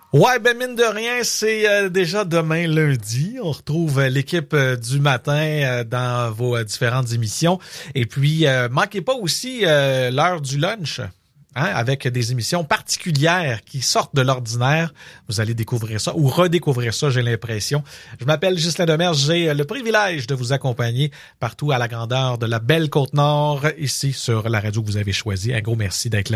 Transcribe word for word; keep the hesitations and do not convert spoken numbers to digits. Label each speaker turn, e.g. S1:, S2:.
S1: Ouais, ben mine de rien, c'est euh, déjà demain lundi. On retrouve euh, l'équipe euh, du matin euh, dans vos euh, différentes émissions. Et puis, euh, manquez pas aussi euh, l'heure du lunch, hein, avec des émissions particulières qui sortent de l'ordinaire. Vous allez découvrir ça ou redécouvrir ça, j'ai l'impression. Je m'appelle Ghislain Demers. J'ai le privilège de vous accompagner partout à la grandeur de la belle Côte-Nord, ici sur la radio que vous avez choisie. Un gros merci d'être là.